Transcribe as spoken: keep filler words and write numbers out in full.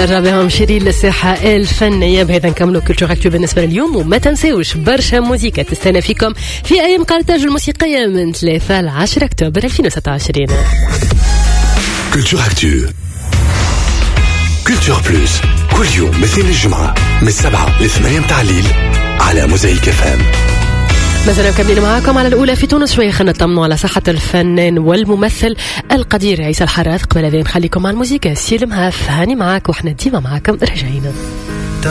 ترجع بهم شيرين للساحة الفنية. بهذا نكملوا كلتور اكتو بالنسبة لليوم، وما تنساوش برشا موسيقى تستنى فيكم في أيام قرطاج الموسيقية من ثلاثة ل عشرة أكتوبر ألفين وستة وعشرين. كلتور اكتو كلتور بلوس كل يوم مثل الجمعة من السبعة لثمانية متاع الليل على موزايك اف ام. مازال مكملين معاكم على الأولى في تونس. شوية خلينا نطمنوا على صحة الفنان والممثل القدير عيسى الحراث. قبل ذلك نخليكم مع الموسيقى. سيلم هاف هاني معاك، وإحنا ديما معاكم رجعينا.